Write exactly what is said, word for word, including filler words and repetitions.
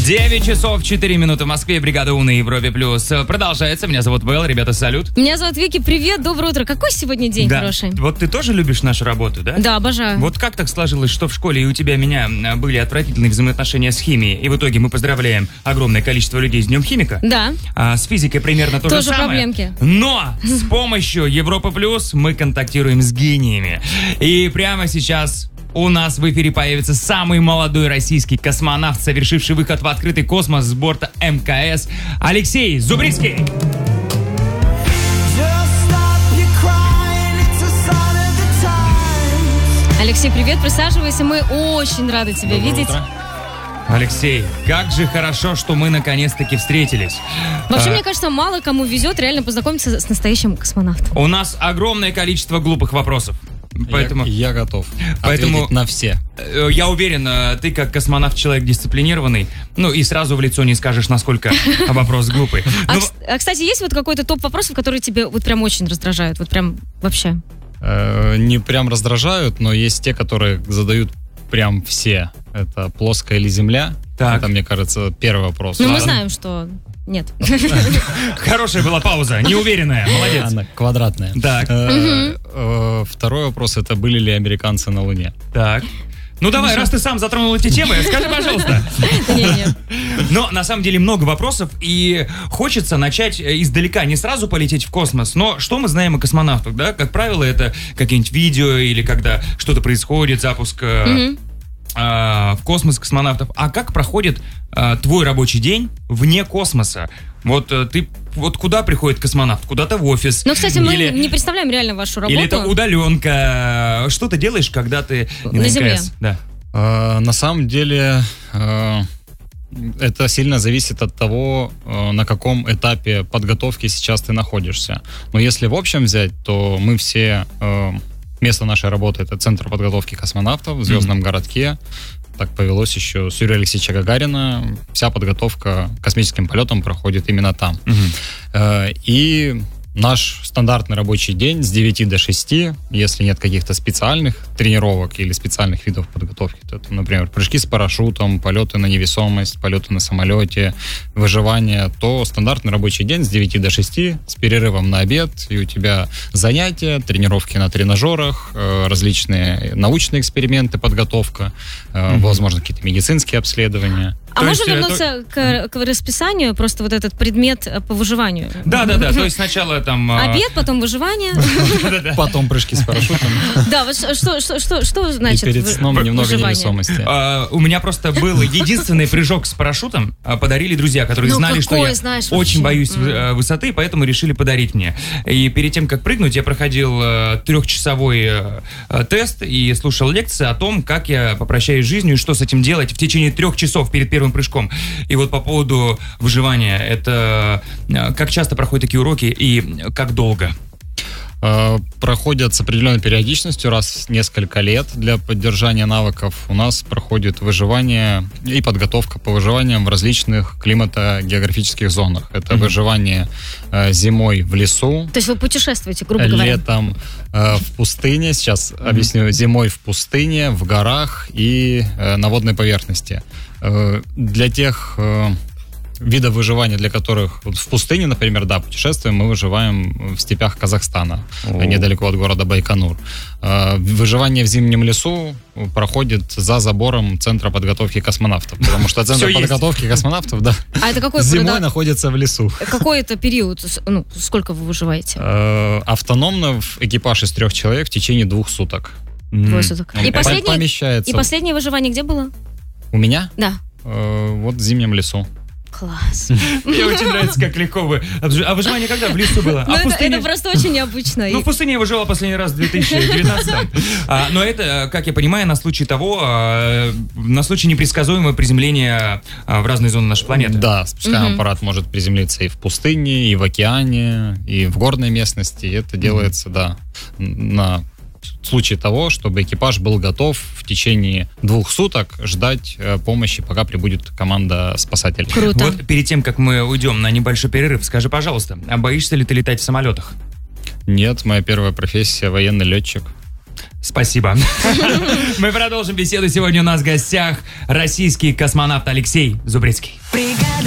девять часов четыре минуты в Москве. Бригада У на Европе Плюс продолжается. Меня зовут Вэл. Ребята, салют. Меня зовут Вики. Привет, доброе утро. Какой сегодня день да. хороший? Вот ты тоже любишь нашу работу, да? Да, обожаю. Вот как так сложилось, что в школе и у тебя, и меня были отвратительные взаимоотношения с химией, и в итоге мы поздравляем огромное количество людей с Днем химика? Да. А с физикой примерно то тоже же самое. Проблемки. Но с помощью Европы Плюс мы контактируем с гениями. И прямо сейчас... У нас в эфире появится самый молодой российский космонавт, совершивший выход в открытый космос с борта эм ка эс, Алексей Зубрицкий. Алексей, привет, присаживайся, мы очень рады тебя Доброе видеть. Утро. Алексей, как же хорошо, что мы наконец-таки встретились. Вообще, а, мне кажется, мало кому везет реально познакомиться с настоящим космонавтом. У нас огромное количество глупых вопросов. Поэтому, я, я готов поэтому, ответить на все. Я уверен, ты как космонавт человек дисциплинированный, ну и сразу в лицо не скажешь, насколько вопрос глупый. А, ну, а, кстати, есть вот какой-то топ вопросов, которые тебе вот прям очень раздражают? Вот прям вообще? Э, не прям раздражают, но есть те, которые задают прям все. Это плоская или земля? Так. Это, мне кажется, первый вопрос. Ну, Ладно. мы знаем, что... Нет. Хорошая была пауза, неуверенная, молодец. Она квадратная. Так. Э, э, Второй вопрос, это были ли американцы на Луне? Так. Ну давай, раз ты сам затронул эти темы, скажи, пожалуйста. Нет. Но на самом деле много вопросов, и хочется начать издалека, не сразу полететь в космос. Но что мы знаем о космонавтах, да? Как правило, это какие-нибудь видео или когда что-то происходит, запуск э, э, в космос космонавтов. А как проходит э, твой рабочий день вне космоса? Вот э, ты вот куда приходит космонавт? Куда-то в офис? Ну, кстати, мы или, не представляем реально вашу работу. Или это удаленка? Что ты делаешь, когда ты на на Земле? МКС? Да. Э, На самом деле, э, это сильно зависит от того, э, на каком этапе подготовки сейчас ты находишься. Но если в общем взять, то мы все... э, Место нашей работы — это Центр подготовки космонавтов в Звездном mm-hmm. городке. Так повелось еще с Юрия Алексеевича Гагарина. Вся подготовка к космическим полетам проходит именно там. Mm-hmm. И наш стандартный рабочий день с девяти до шести, если нет каких-то специальных тренировок или специальных видов подготовки, то это, например, прыжки с парашютом, полеты на невесомость, полеты на самолете, выживание, то стандартный рабочий день с девяти до шести с перерывом на обед, и у тебя занятия, тренировки на тренажерах, различные научные эксперименты, подготовка, mm-hmm. возможно, какие-то медицинские обследования. А то можно есть, вернуться к, к расписанию, просто вот этот предмет по выживанию? Да, да, да. То есть сначала там... Обед, потом выживание. Потом прыжки с парашютом. Да, вот что, что, что, что значит И перед сном вы, немного выживание? невесомости. А, у меня просто был единственный прыжок с парашютом, подарили друзья, которые Ну, знали, что какой, я знаешь, очень вообще? боюсь Mm. высоты, поэтому решили подарить мне. И перед тем, как прыгнуть, я проходил э, трехчасовой э, тест и слушал лекции о том, как я попрощаюсь с жизнью и что с этим делать в течение трех часов перед первым прыжком. И вот по поводу выживания, это э, как часто проходят такие уроки и как долго? Проходят с определенной периодичностью, раз в несколько лет. Для поддержания навыков у нас проходит выживание и подготовка по выживаниям в различных климато-географических зонах. Это mm-hmm. выживание э, зимой в лесу. То есть вы путешествуете, грубо говоря? Летом э, в пустыне, сейчас mm-hmm. объясню, зимой в пустыне, в горах и э, на водной поверхности. Э, для тех... Э, видов выживания, для которых вот в пустыне, например, да, путешествуем, мы выживаем в степях Казахстана, О. недалеко от города Байконур. Выживание в зимнем лесу проходит за забором Центра подготовки космонавтов, потому что Центр подготовки космонавтов, да, а это какой, зимой когда... находится в лесу. Какой это период? Ну, сколько вы выживаете? Автономно в экипаж из трех человек в течение двух суток. Двое суток. И, последний... Помещается. И последнее выживание где было? У меня? Да. Вот в зимнем лесу. Класс. Мне очень нравится, как легко вы... А выживание когда? В лесу было? Ну, а это, пустыне... это просто очень необычно. Ну, в пустыне я выживал последний раз в две тысячи девятнадцатом. А, но это, как я понимаю, на случай того, а, на случай непредсказуемого приземления а, в разные зоны нашей планеты. Да, спускаемый угу. аппарат может приземлиться и в пустыне, и в океане, и в горной местности. И это делается, угу. да, на... в случае того, чтобы экипаж был готов в течение двух суток ждать э, помощи, пока прибудет команда спасателей. Круто. Вот перед тем, как мы уйдем на небольшой перерыв, скажи, пожалуйста, а боишься ли ты летать в самолетах? Нет, моя первая профессия — военный летчик. Спасибо. Мы продолжим беседу. Сегодня у нас в гостях российский космонавт Алексей Зубрицкий.